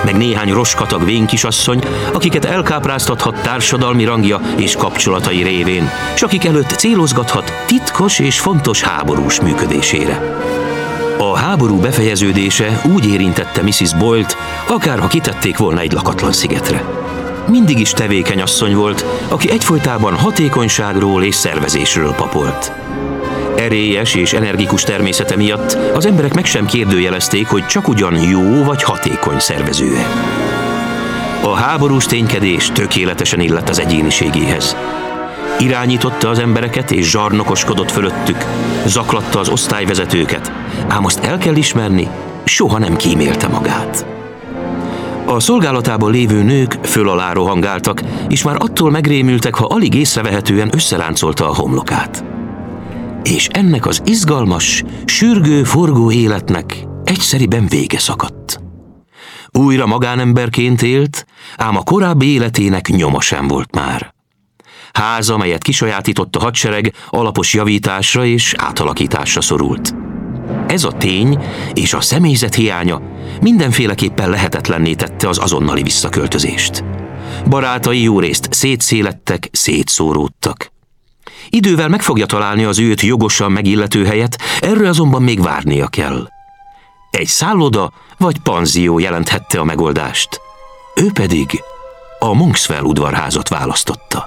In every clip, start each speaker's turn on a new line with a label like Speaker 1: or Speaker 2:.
Speaker 1: meg néhány roskatag vénkisasszony, akiket elkápráztathat társadalmi rangja és kapcsolatai révén, s akik előtt célozgathat titkos és fontos háborús működésére. A háború befejeződése úgy érintette Mrs. Boyle-t, akárha kitették volna egy lakatlan szigetre. Mindig is tevékeny asszony volt, aki egyfolytában hatékonyságról és szervezésről papolt. Erélyes és energikus természete miatt az emberek meg sem kérdőjelezték, hogy csak ugyan jó vagy hatékony szervezője. A háborús ténykedés tökéletesen illett az egyéniségéhez. Irányította az embereket és zsarnokoskodott fölöttük, zaklatta az osztályvezetőket, ám azt el kell ismerni, soha nem kímélte magát. A szolgálatában lévő nők föl-alá rohangáltak, és már attól megrémültek, ha alig észrevehetően összeráncolta a homlokát. És ennek az izgalmas, sürgő, forgó életnek egyszeriben vége szakadt. Újra magánemberként élt, ám a korábbi életének nyoma sem volt már. Háza, melyet kisajátított a hadsereg, alapos javításra és átalakításra szorult. Ez a tény és a személyzet hiánya mindenféleképpen lehetetlenné tette az azonnali visszaköltözést. Barátai jórészt szétszélettek, szétszóródtak. Idővel meg fogja találni az őt jogosan megillető helyet, erről azonban még várnia kell. Egy szálloda vagy panzió jelenthette a megoldást. Ő pedig a Monkswell udvarházat választotta.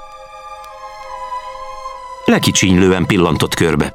Speaker 1: Lekicsinylően pillantott körbe.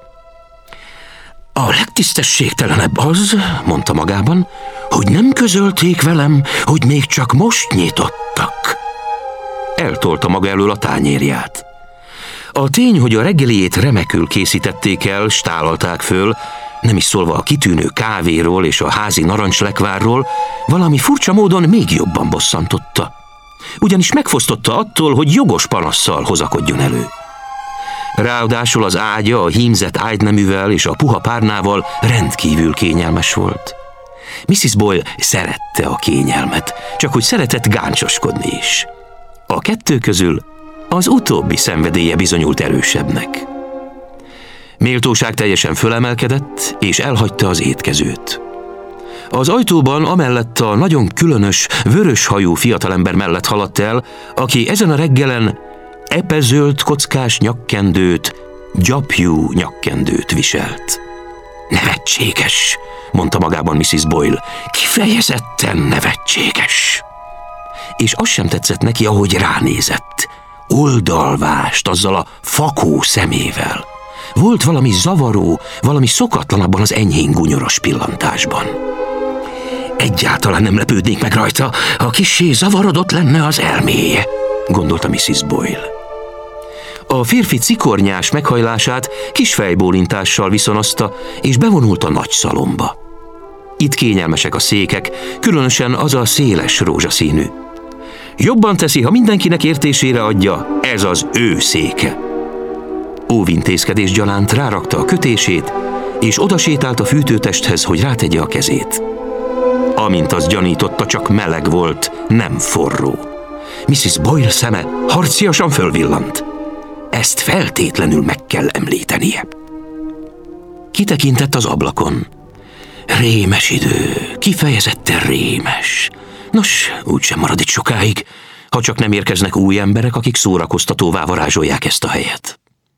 Speaker 1: A legtisztességtelenebb az, mondta magában, hogy nem közölték velem, hogy még csak most nyitottak. Eltolta maga elől a tányérját. A tény, hogy a reggeliét remekül készítették el, s tálalták föl, nem is szólva a kitűnő kávéról és a házi narancslekvárról, valami furcsa módon még jobban bosszantotta. Ugyanis megfosztotta attól, hogy jogos panasszal hozakodjon elő. Ráadásul az ágya a hímzett ágyneművel és a puha párnával rendkívül kényelmes volt. Mrs. Boyle szerette a kényelmet, csak hogy szeretett gáncoskodni is. A kettő közül az utóbbi szenvedélye bizonyult erősebbnek. Méltóság teljesen fölemelkedett, és elhagyta az étkezőt. Az ajtóban amellett a nagyon különös, vörös hajú fiatalember mellett haladt el, aki ezen a reggelen epezöld kockás nyakkendőt, gyapjú nyakkendőt viselt. Nevetséges, mondta magában Mrs. Boyle, kifejezetten nevetséges. És az sem tetszett neki, ahogy ránézett. Oldalvást azzal a fakó szemével. Volt valami zavaró, valami szokatlan abban az enyhén gunyoros pillantásban. Egyáltalán nem lepődnék meg rajta, ha kissé zavarodott lenne az elméje, gondolta Mrs. Boyle. A férfi cikornyás meghajlását kis fejbólintással viszonozta, és bevonult a nagy szalomba. Itt kényelmesek a székek, különösen az a széles rózsaszínű. Jobban teszi, ha mindenkinek értésére adja, ez az ő széke. Óvintézkedés gyanánt rárakta a kötését, és odasétált a fűtőtesthez, hogy rátegye a kezét. Amint az gyanította, csak meleg volt, nem forró. Mrs. Boyle szeme harciasan fölvillant. Ezt feltétlenül meg kell említenie. Kitekintett az ablakon. Rémes idő, kifejezetten rémes. Nos, úgysem marad itt sokáig, ha csak nem érkeznek új emberek, akik szórakoztatóvá varázsolják ezt a helyet.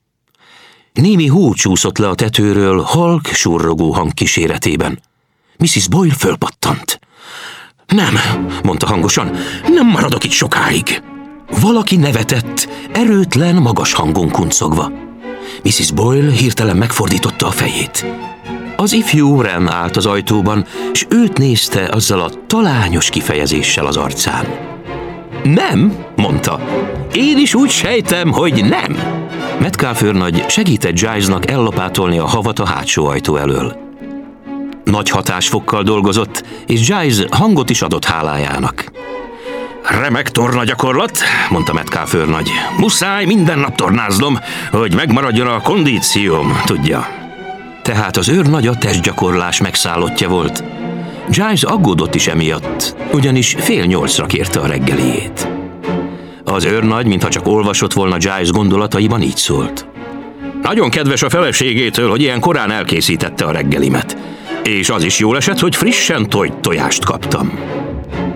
Speaker 1: Némi hó csúszott le a tetőről, halk, surrogó hang kíséretében. Mrs. Boyle fölpattant. Nem, mondta hangosan, nem maradok itt sokáig. Valaki nevetett, erőtlen, magas hangon kuncogva. Mrs. Boyle hirtelen megfordította a fejét. Az ifjú Wren állt az ajtóban, s őt nézte azzal a talányos kifejezéssel az arcán. Nem, mondta. Én is úgy sejtem, hogy nem. Metcalfe őrnagy segített Gilesnak ellapátolni a havat a hátsó ajtó elől. Nagy hatásfokkal dolgozott, és Giles hangot is adott hálájának. Remek tornagyakorlat, mondta Metcalfe őrnagy. Muszáj minden nap tornáznom, hogy megmaradjon a kondícióm, tudja. Tehát az őrnagy a testgyakorlás megszállottja volt. Giles aggódott is emiatt, ugyanis 7:30-ra kérte a reggeliét. Az őrnagy, mintha csak olvasott volna Giles gondolataiban, így szólt. Nagyon kedves a feleségétől, hogy ilyen korán elkészítette a reggelimet. És az is jól esett, hogy frissen tojt tojást kaptam.